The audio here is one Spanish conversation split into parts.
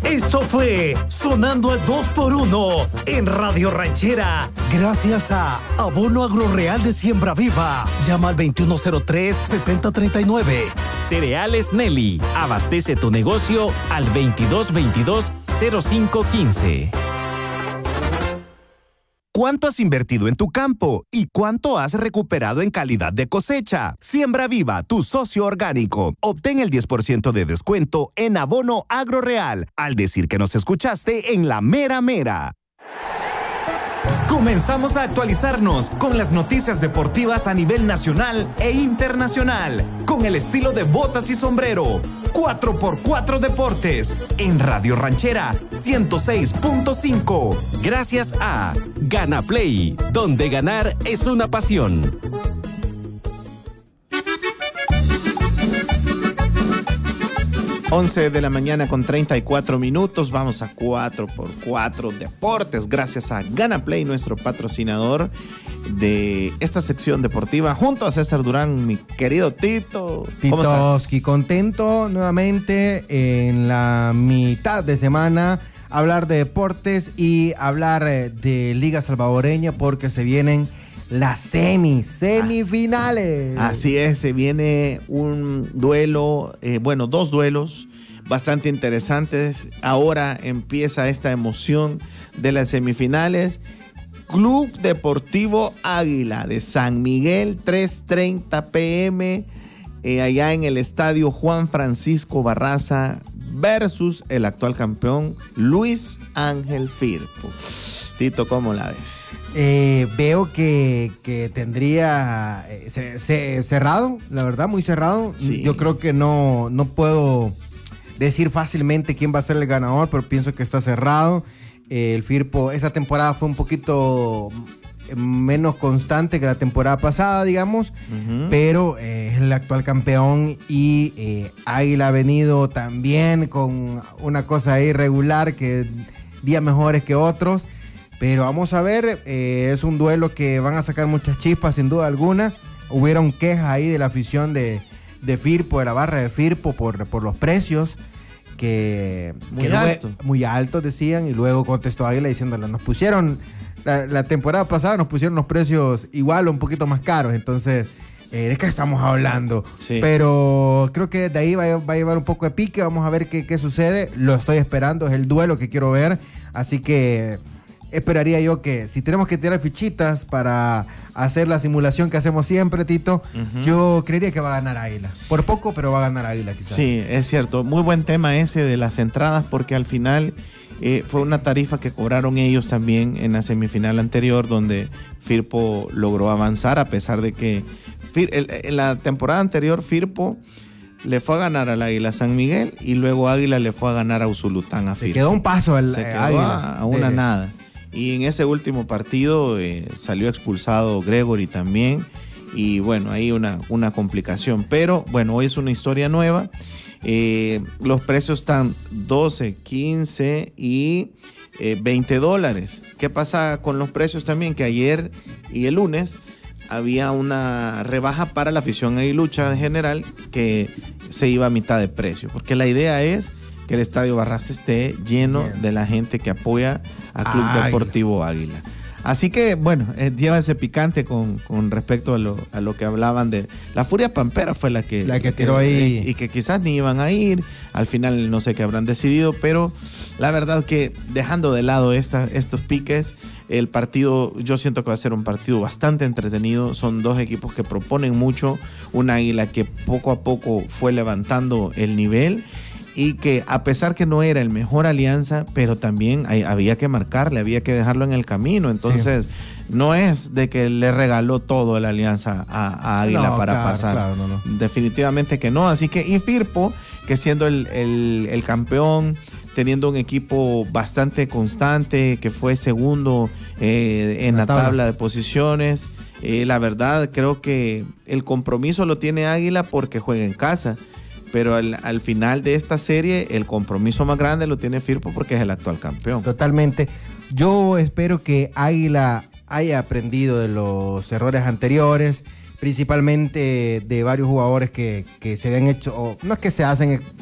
Esto fue Sonando al 2x1 en Radio Ranchera. Gracias a Abono Agroreal de Siembra Viva. Llama al 2103-6039. Cereales Nelly. Abastece tu negocio al 2222-0515. ¿Cuánto has invertido en tu campo y cuánto has recuperado en calidad de cosecha? Siembra Viva, tu socio orgánico. Obtén el 10% de descuento en Abono Agroreal al decir que nos escuchaste en La Mera Mera. Comenzamos a actualizarnos con las noticias deportivas a nivel nacional e internacional, con el estilo de botas y sombrero. 4x4 Deportes, en Radio Ranchera 106.5. Gracias a Gana Play, donde ganar es una pasión. Once de la mañana con 34 minutos. Vamos a 4x4 Deportes. Gracias a Gana Play, nuestro patrocinador de esta sección deportiva, junto a César Durán, mi querido Tito. ¿Cómo Titoski, estás? contento nuevamente en la mitad de semana hablar de deportes y hablar de Liga Salvadoreña, porque se vienen las semifinales. Así es, se viene un duelo, dos duelos bastante interesantes. Ahora empieza esta emoción de las semifinales. Club Deportivo Águila de San Miguel, 3:30 p.m. Allá en el estadio Juan Francisco Barraza versus el actual campeón Luis Ángel Firpo. Tito, ¿cómo la ves? Veo que tendría cerrado, la verdad, muy cerrado. Sí. Yo creo que no puedo decir fácilmente quién va a ser el ganador, pero pienso que está cerrado. El Firpo, esa temporada fue un poquito menos constante que la temporada pasada, digamos, pero es el actual campeón y Águila ha venido también con una cosa irregular, que días mejores que otros, pero vamos a ver, es un duelo que van a sacar muchas chispas sin duda alguna. Hubieron quejas ahí de la afición de Firpo, de la barra de Firpo por los precios muy altos decían, y luego contestó Águila diciéndole, nos pusieron la temporada pasada, nos pusieron los precios igual o un poquito más caros, entonces ¿de qué estamos hablando? Sí. Pero creo que de ahí va a llevar un poco de pique. Vamos a ver qué sucede. Lo estoy esperando, es el duelo que quiero ver, así que esperaría yo que si tenemos que tirar fichitas para hacer la simulación que hacemos siempre, Tito, yo creería que va a ganar Águila. Por poco, pero va a ganar Águila quizás. Sí, es cierto. Muy buen tema ese de las entradas, porque al final fue una tarifa que cobraron ellos también en la semifinal anterior, donde Firpo logró avanzar, a pesar de que en la temporada anterior Firpo le fue a ganar al Águila San Miguel y luego Águila le fue a ganar a Usulután a Firpo. Se quedó un paso al Águila. A una nada. Y en ese último partido salió expulsado Gregory también. Y bueno, ahí una complicación. Pero bueno, hoy es una historia nueva. Los precios están 12, 15 y $20. ¿Qué pasa con los precios también? Que ayer y el lunes había una rebaja para la afición aguilucha en general, que se iba a mitad de precio. Porque la idea es que el Estadio Barraza esté lleno de la gente que apoya a Club Deportivo Águila. Así que, bueno, lleva ese picante con respecto a lo que hablaban de... La Furia Pampera fue la que tiró ahí. Y que quizás ni iban a ir. Al final no sé qué habrán decidido, pero la verdad que dejando de lado estos piques, el partido, yo siento que va a ser un partido bastante entretenido. Son dos equipos que proponen mucho. Un Águila que poco a poco fue levantando el nivel, y que a pesar que no era el mejor Alianza, pero también había que marcarle, había que dejarlo en el camino. Entonces, no es de que le regaló todo la Alianza a Águila para pasar. Claro, no. Definitivamente que no. Así que, y Firpo, que siendo el campeón, teniendo un equipo bastante constante, que fue segundo en la tabla de posiciones, la verdad creo que el compromiso lo tiene Águila porque juega en casa. Pero al final de esta serie, el compromiso más grande lo tiene Firpo porque es el actual campeón. Totalmente. Yo espero que Águila haya aprendido de los errores anteriores, principalmente de varios jugadores que se habían hecho, no es que se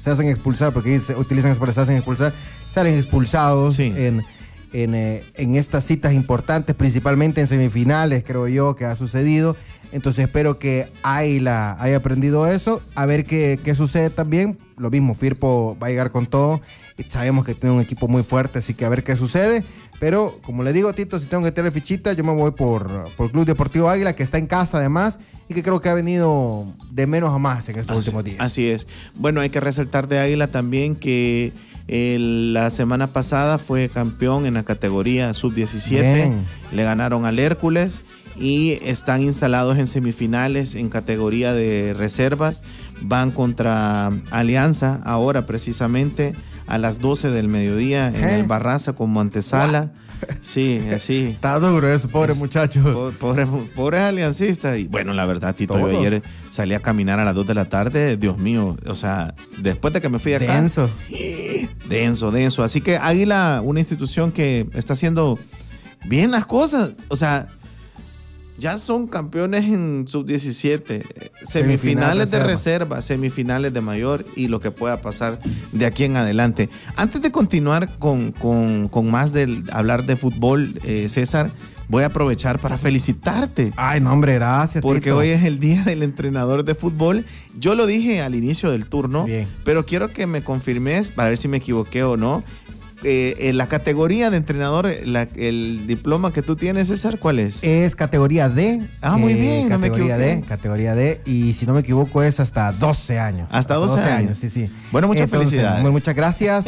se hacen expulsar, porque se utilizan se hacen expulsar, salen expulsados Sí. en estas citas importantes, principalmente en semifinales, creo yo, que ha sucedido. Entonces espero que Águila haya aprendido eso, a ver qué sucede también. Lo mismo, Firpo va a llegar con todo. Y sabemos que tiene un equipo muy fuerte, así que a ver qué sucede. Pero, como le digo, Tito, si tengo que tener fichita, yo me voy por Club Deportivo Águila, que está en casa además, y que creo que ha venido de menos a más en estos últimos días. Así es. Bueno, hay que resaltar de Águila también que la semana pasada fue campeón en la categoría sub-17. Bien. Le ganaron al Hércules y están instalados en semifinales en categoría de reservas. Van contra Alianza ahora precisamente a las 12 del mediodía en el Barraza con Montesala. Sí, así. Está duro eso, pobre muchacho. Pobre aliancista. Y bueno, la verdad, Tito, yo ayer salí a caminar a las 2 de la tarde. Dios mío, o sea, después de que me fui acá. Denso. Así que Águila, una institución que está haciendo bien las cosas. O sea, ya son campeones en sub-17, semifinales de reserva, semifinales de mayor y lo que pueda pasar de aquí en adelante. Antes de continuar con más de hablar de fútbol, César, voy a aprovechar para felicitarte. Ay, no, hombre, gracias, Porque Tito. hoy es el día del entrenador de fútbol. Yo lo dije al inicio del turno, Bien. pero quiero que me confirmes para ver si me equivoqué o no. En la categoría de entrenador, el diploma que tú tienes, César, ¿cuál es? Es categoría D. Ah, muy bien, no me Categoría equivoqué. D, categoría D. Y si no me equivoco, es hasta 12 años. Hasta 12 años. Sí. Bueno, muchas felicidades. Muchas gracias.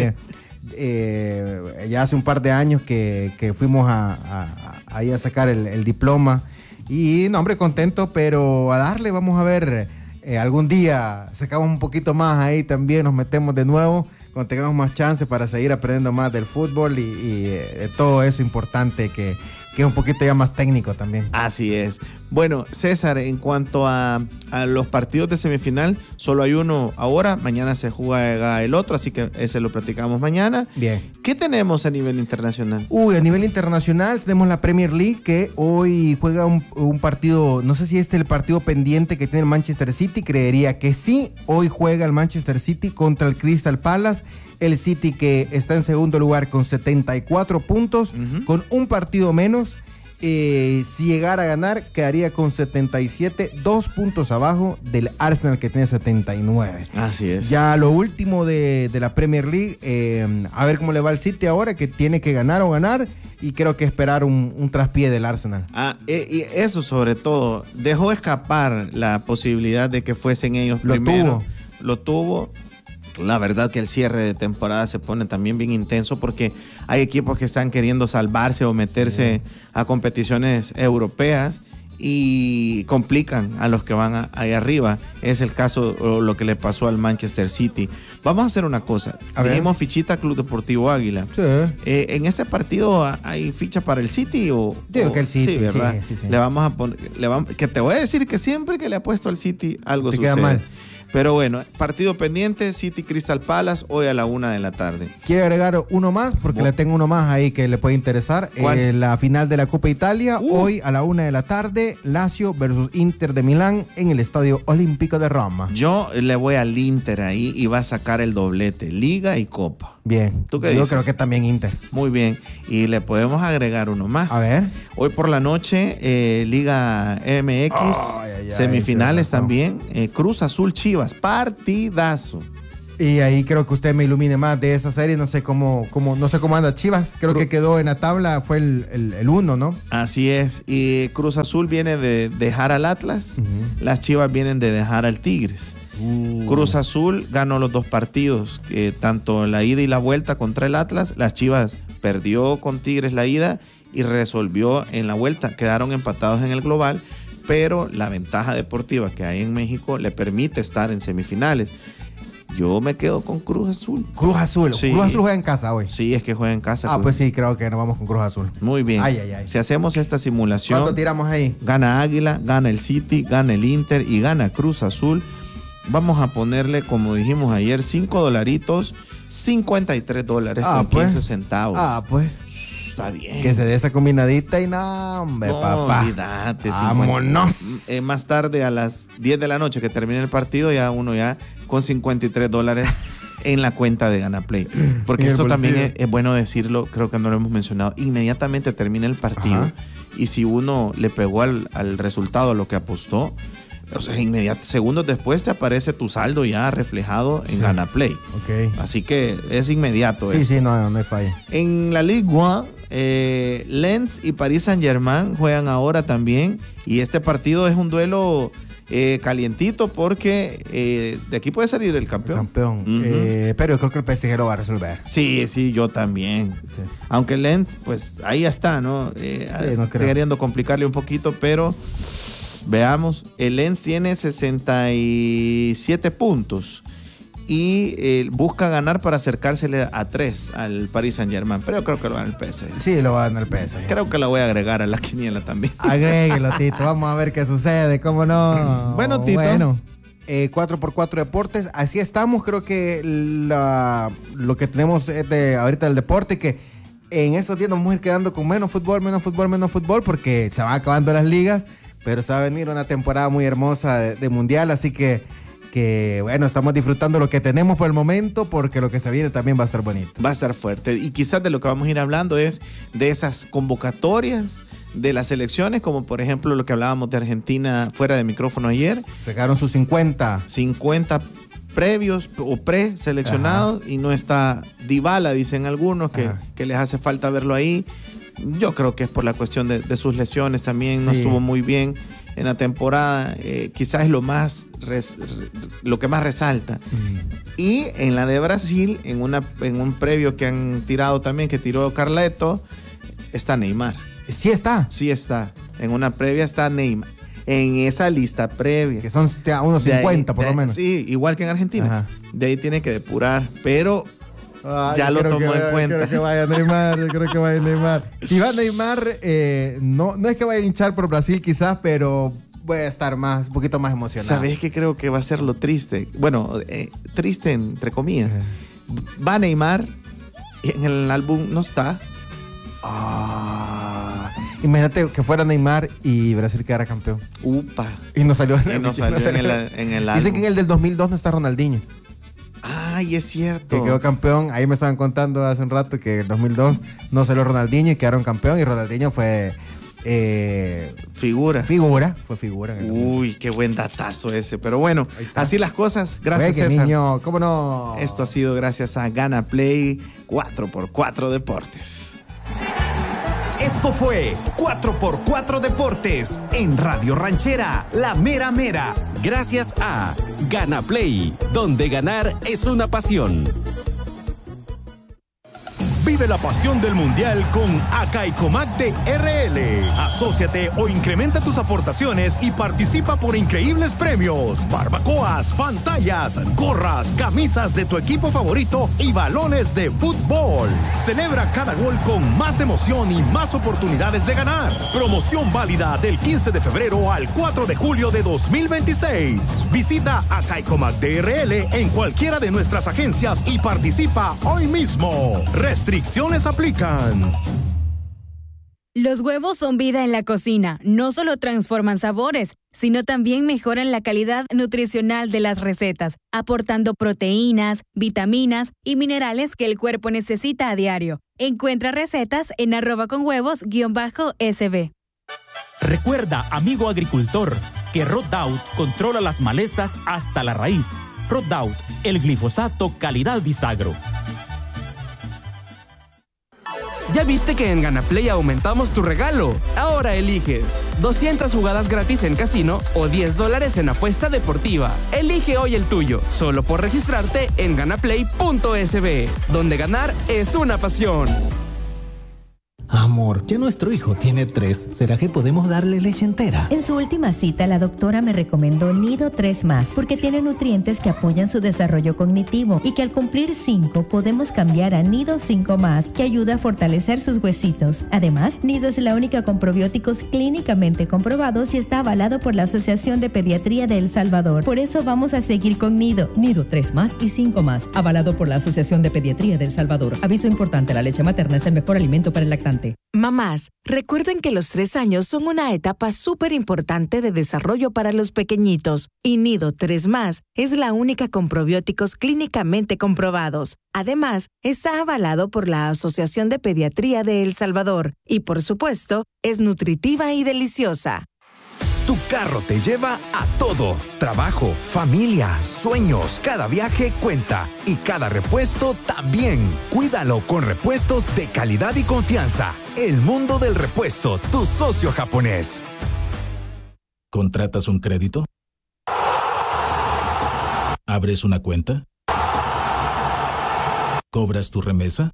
Ya hace un par de años que fuimos ahí a sacar el diploma. Y, no, hombre, contento, pero a darle, vamos a ver. Algún día sacamos un poquito más ahí también, nos metemos de nuevo, cuando tengamos más chance para seguir aprendiendo más del fútbol y todo eso importante que es un poquito ya más técnico también. Así es. Bueno, César, en cuanto a los partidos de semifinal, solo hay uno ahora, mañana se juega el otro, así que ese lo platicamos mañana. Bien. ¿Qué tenemos a nivel internacional? A nivel internacional tenemos la Premier League, que hoy juega un partido, no sé si este es el partido pendiente que tiene el Manchester City, creería que sí. Hoy juega el Manchester City contra el Crystal Palace. El City, que está en segundo lugar con 74 puntos, con un partido menos. Si llegara a ganar, quedaría con 77, 2 puntos abajo del Arsenal, que tiene 79. Así es. Ya lo último de la Premier League, a ver cómo le va al City ahora, que tiene que ganar o ganar, y creo que esperar un traspié del Arsenal. Y eso sobre todo, dejó escapar la posibilidad de que fuesen ellos primero. Lo tuvo. La verdad que el cierre de temporada se pone también bien intenso porque hay equipos que están queriendo salvarse o meterse a competiciones europeas y complican a los que van ahí arriba. Es el caso o lo que le pasó al Manchester City. Vamos a hacer una cosa. Dijimos fichita Club Deportivo Águila. Sí. ¿En este partido hay ficha para el City o? Digo que el City, sí, ¿verdad? Sí. Le vamos a poner, que te voy a decir que siempre que le apuesto al City algo te sucede. queda mal. Pero bueno, partido pendiente, City Crystal Palace, hoy a la 1 de la tarde. ¿Quiere agregar uno más? Porque le tengo uno más ahí que le puede interesar. La final de la Copa Italia, hoy a la 1 de la tarde, Lazio versus Inter de Milán en el Estadio Olímpico de Roma. Yo le voy al Inter ahí y va a sacar el doblete, Liga y Copa. Bien. ¿Tú qué Yo dices? creo que también Inter. Muy bien. Y le podemos agregar uno más. A ver. Hoy por la noche, Liga MX, semifinales también. Cruz Azul Chivas, partidazo. Y ahí creo que usted me ilumine más de esa serie. No sé cómo anda Chivas. Creo que quedó en la tabla, fue el 1, ¿no? Así es. Y Cruz Azul viene de dejar al Atlas. Las Chivas vienen de dejar al Tigres. Cruz Azul ganó los 2 partidos, tanto la ida y la vuelta contra el Atlas. Las Chivas perdió con Tigres la ida y resolvió en la vuelta. Quedaron empatados en el global, pero la ventaja deportiva que hay en México le permite estar en semifinales. Yo me quedo con Cruz Azul. Cruz Azul. Sí. Cruz Azul juega en casa hoy. Sí, es que juega en casa. Pues sí, creo que nos vamos con Cruz Azul. Muy bien. Ay. Si hacemos esta simulación, ¿Cuánto tiramos ahí? Gana Águila, gana el City, gana el Inter y gana Cruz Azul. Vamos a ponerle, como dijimos ayer, $5, $53 con 15 centavos. Pues. Está bien. Que se dé esa combinadita y no, hombre, papá. Olvídate. Vámonos. Más tarde, a las 10 de la noche que termine el partido, ya uno ya con $53 en la cuenta de GanaPlay. Porque esto también es bueno decirlo, creo que no lo hemos mencionado. Inmediatamente termina el partido y si uno le pegó al resultado, a lo que apostó, o sea, segundos después te aparece tu saldo ya reflejado en GanaPlay. Okay. Así que es inmediato. Sí, no hay falla. En la Ligue 1, Lens y Paris Saint-Germain juegan ahora también. Y este partido es un duelo calientito porque de aquí puede salir el campeón. Pero yo creo que el PSG lo va a resolver. Sí, yo también. Sí. Aunque Lens, pues ahí está, ¿no? No queriendo complicarle un poquito, pero veamos. El Lens tiene 67 puntos y busca ganar para acercársele a 3 al Paris Saint-Germain, pero yo creo que lo gana el PSG. Sí, lo va a ganar el PSG. Creo que la voy a agregar a la quiniela también. Agréguelo, Tito. Vamos a ver qué sucede, cómo no. Bueno, Tito. 4x4 Deportes, así estamos. Creo que lo que tenemos es ahorita el deporte, que en esos días nos vamos a ir quedando con menos fútbol, porque se van acabando las ligas, pero se va a venir una temporada muy hermosa de mundial, así que bueno, estamos disfrutando lo que tenemos por el momento, porque lo que se viene también va a estar bonito. Va a estar fuerte. Y quizás de lo que vamos a ir hablando es de esas convocatorias de las selecciones, como por ejemplo lo que hablábamos de Argentina fuera de micrófono ayer. Sacaron sus 50 previos o preseleccionados y no está Dybala, dicen algunos, que les hace falta verlo ahí. Yo creo que es por la cuestión de sus lesiones también, no estuvo muy bien en la temporada, quizás es lo que más resalta. Y en la de Brasil, en un previo que han tirado también, que tiró Carleto, está Neymar. Sí está. En una previa está Neymar. En esa lista previa. Que son unos 50 por lo menos. Sí, igual que en Argentina. De ahí tiene que depurar, pero ya lo tomó en cuenta. Yo creo que vaya Neymar. Si va Neymar, no es que vaya a hinchar por Brasil quizás, pero voy a estar un poquito más emocionado. ¿Sabes qué creo que va a ser lo triste? Bueno, triste entre comillas. Va Neymar y en el álbum no está. Imagínate que fuera Neymar y Brasil quedara campeón. Upa. Y no salió, en el álbum. Dicen que en el del 2002 no está Ronaldinho. Ay, es cierto. Que quedó campeón. Ahí me estaban contando hace un rato que en el 2002 no salió Ronaldinho y quedaron campeón. Y Ronaldinho fue figura. Fue figura. Uy, qué buen datazo ese. Pero bueno, así las cosas. Gracias, César. Niño, ¿cómo no? Esto ha sido gracias a GanaPlay 4x4 Deportes. Esto fue 4x4 Deportes en Radio Ranchera, la mera mera. Gracias a GanaPlay, donde ganar es una pasión. Vive la pasión del mundial con Acaicomac de RL. Asóciate o incrementa tus aportaciones y participa por increíbles premios. Barbacoas, pantallas, gorras, camisas de tu equipo favorito y balones de fútbol. Celebra cada gol con más emoción y más oportunidades de ganar. Promoción válida del 15 de febrero al 4 de julio de 2026. Visita Acaicomac de RL en cualquiera de nuestras agencias y participa hoy mismo. Restricciones aplican. Los huevos son vida en la cocina. No solo transforman sabores, sino también mejoran la calidad nutricional de las recetas, aportando proteínas, vitaminas y minerales que el cuerpo necesita a diario. Encuentra recetas en @conhuevos_sb. Recuerda, amigo agricultor, que Roundup controla las malezas hasta la raíz. Roundup, el glifosato calidad Disagro. ¿Ya viste que en GanaPlay aumentamos tu regalo? Ahora eliges 200 jugadas gratis en casino o $10 en apuesta deportiva. Elige hoy el tuyo, solo por registrarte en ganaplay.sb, donde ganar es una pasión. Amor, ya nuestro hijo tiene 3. ¿Será que podemos darle leche entera? En su última cita, la doctora me recomendó Nido 3+, porque tiene nutrientes que apoyan su desarrollo cognitivo y que al cumplir 5 podemos cambiar a Nido 5+, que ayuda a fortalecer sus huesitos. Además, Nido es la única con probióticos clínicamente comprobados y está avalado por la Asociación de Pediatría de El Salvador. Por eso vamos a seguir con Nido. Nido 3+ y 5+, avalado por la Asociación de Pediatría de El Salvador. Aviso importante, la leche materna es el mejor alimento para el lactante. importante. Mamás, recuerden que los 3 años son una etapa súper importante de desarrollo para los pequeñitos y Nido 3+ es la única con probióticos clínicamente comprobados. Además, está avalado por la Asociación de Pediatría de El Salvador y, por supuesto, es nutritiva y deliciosa. Tu carro te lleva a todo. Trabajo, familia, sueños. Cada viaje cuenta y cada repuesto también. Cuídalo con repuestos de calidad y confianza. El mundo del repuesto, tu socio japonés. ¿Contratas un crédito? ¿Abres una cuenta? ¿Cobras tu remesa?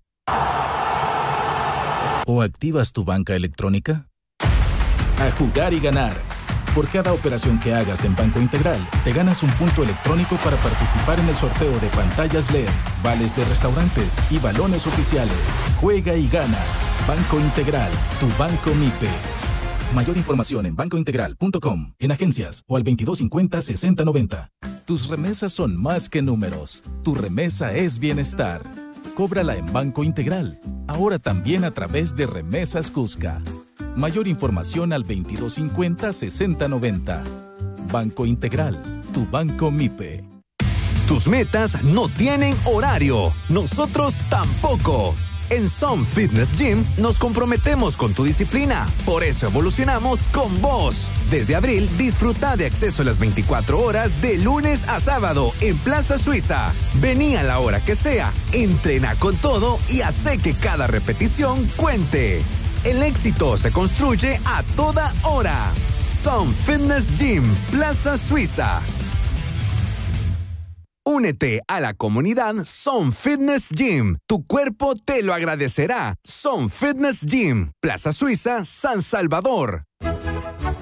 ¿O activas tu banca electrónica? A jugar y ganar. Por cada operación que hagas en Banco Integral, te ganas un punto electrónico para participar en el sorteo de pantallas LED, vales de restaurantes y balones oficiales. Juega y gana. Banco Integral, tu banco MIPE. Mayor información en bancointegral.com, en agencias o al 2250-6090. Tus remesas son más que números. Tu remesa es bienestar. Cóbrala en Banco Integral. Ahora también a través de Remesas Cusca. Mayor información al 2250-6090. Banco Integral, tu banco MIPE. Tus metas no tienen horario. Nosotros tampoco. En Some Fitness Gym nos comprometemos con tu disciplina. Por eso evolucionamos con vos. Desde abril, disfruta de acceso a las 24 horas de lunes a sábado en Plaza Suiza. Vení a la hora que sea, entrena con todo y hace que cada repetición cuente. El éxito se construye a toda hora. Some Fitness Gym, Plaza Suiza. Únete a la comunidad Some Fitness Gym. Tu cuerpo te lo agradecerá. Some Fitness Gym, Plaza Suiza, San Salvador.